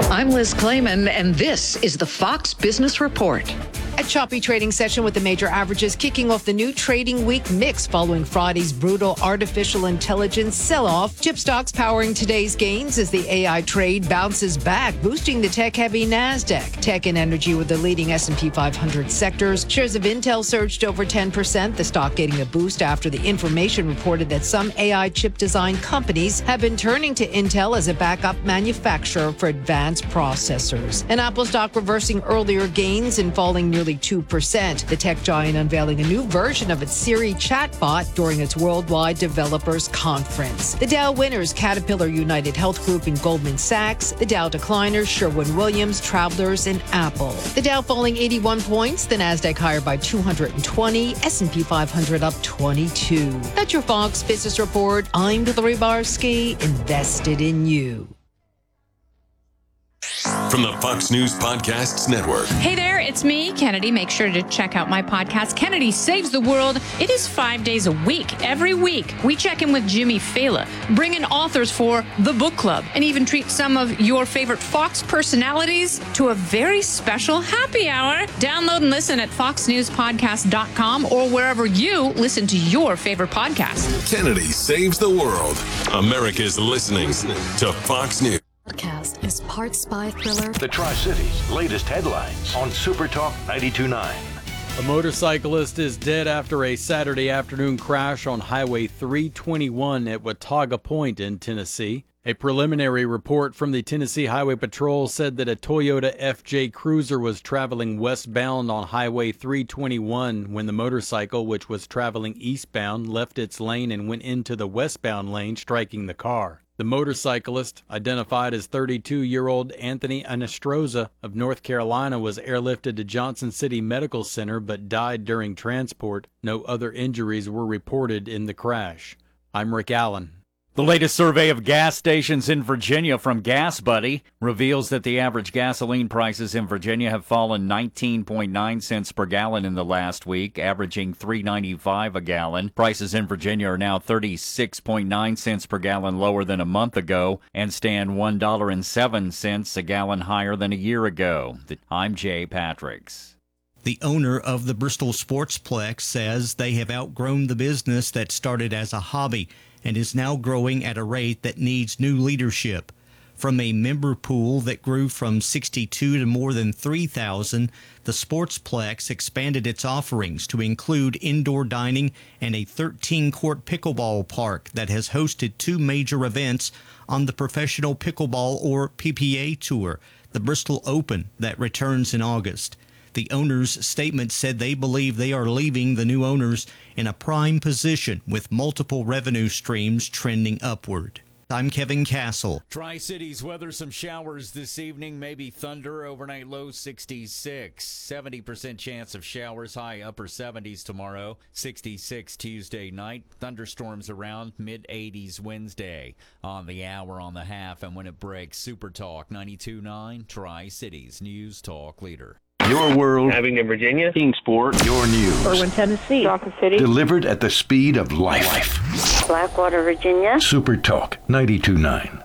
I'm Liz Clayman, and this is the Fox Business Report. A choppy trading session with the major averages kicking off the new trading week mix following Friday's brutal artificial intelligence sell-off. Chip stocks powering today's gains as the AI trade bounces back, boosting the tech-heavy NASDAQ. Tech and energy were the leading S&P 500 sectors. Shares of Intel surged over 10%, the stock getting a boost after the information reported that some AI chip design companies have been turning to Intel as a backup manufacturer for advanced processors. An Apple stock reversing earlier gains and falling nearly 2%. The tech giant unveiling a new version of its Siri chatbot during its Worldwide Developers Conference. The Dow winners, Caterpillar, United Health Group, and Goldman Sachs. The Dow decliners, Sherwin-Williams, Travelers, and Apple. The Dow falling 81 points, the NASDAQ higher by 220, S&P 500 up 22. That's your Fox Business Report. I'm Hillary Barsky, invested in you. From the Fox News Podcasts Network. Hey there, it's me, Kennedy. Make sure to check out my podcast, Kennedy Saves the World. It is 5 days a week. Every week, we check in with Jimmy Fallon, bring in authors for the book club, and even treat some of your favorite Fox personalities to a very special happy hour. Download and listen at foxnewspodcast.com or wherever you listen to your favorite podcast. Kennedy Saves the World. America's listening to Fox News. Podcast is part spy thriller. The Tri-Cities' latest headlines on Super Talk 92.9. A motorcyclist is dead after a Saturday afternoon crash on Highway 321 at Watauga Point in Tennessee. A preliminary report from the Tennessee Highway Patrol said that a Toyota FJ Cruiser was traveling westbound on Highway 321 when the motorcycle, which was traveling eastbound, left its lane and went into the westbound lane, striking the car. The motorcyclist, identified as 32-year-old Anthony Anestroza of North Carolina, was airlifted to Johnson City Medical Center but died during transport. No other injuries were reported in the crash. I'm Rick Allen. The latest survey of gas stations in Virginia from GasBuddy reveals that the average gasoline prices in Virginia have fallen 19.9 cents per gallon in the last week, averaging $3.95 a gallon. Prices in Virginia are now 36.9 cents per gallon lower than a month ago and stand $1.07 a gallon higher than a year ago. I'm Jay Patricks. The owner of the Bristol Sportsplex says they have outgrown the business that started as a hobby and is now growing at a rate that needs new leadership. From a member pool that grew from 62 to more than 3,000, the Sportsplex expanded its offerings to include indoor dining and a 13-court pickleball park that has hosted two major events on the Professional Pickleball or PPA Tour, the Bristol Open that returns in August. The owner's statement said they believe they are leaving the new owners in a prime position with multiple revenue streams trending upward. I'm Kevin Castle. Tri-Cities weather, some showers this evening, maybe thunder, overnight low 66. 70% chance of showers, high upper 70s tomorrow. 66 Tuesday night. Thunderstorms around, mid-80s Wednesday. On the hour, on the half, and when it breaks, Super Talk 92.9, Tri-Cities News Talk Leader. Your world, Having in Virginia, Kingsport, your news. Irwin, Tennessee, Dawson City, Delivered at the speed of life. Blackwater, Virginia, Super Talk 92.9.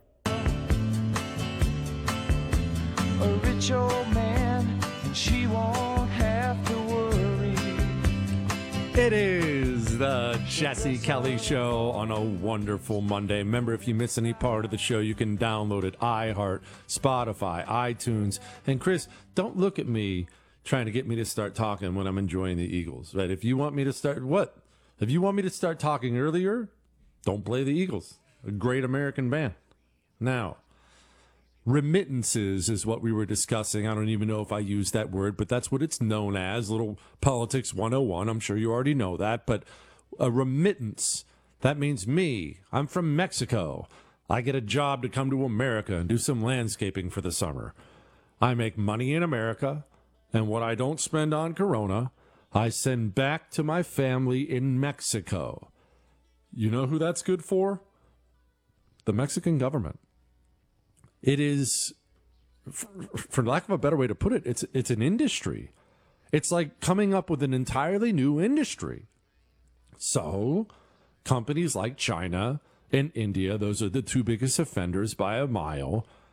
A rich old man, and she won't have to worry. It is the Jesse Kelly Show on a wonderful Monday. Remember, if you miss any part of the show, you can download it. iHeart, Spotify, iTunes. And Chris, don't look at me trying to get me to start talking when I'm enjoying the Eagles. Right? If you want me to start, what? If you want me to start talking earlier, don't play the Eagles. A great American band. Now, remittances is what we were discussing. I don't even know if I used that word, but that's what it's known as. Little politics 101. I'm sure you already know that. But a remittance, that means me. I'm from Mexico. I get a job to come to America and do some landscaping for the summer. I make money in America, and what I don't spend on Corona, I send back to my family in Mexico. You know who that's good for? The Mexican government. It is, for lack of a better way to put it, it's an industry. It's like coming up with an entirely new industry. So, companies like China and India, those are the two biggest offenders by a mile.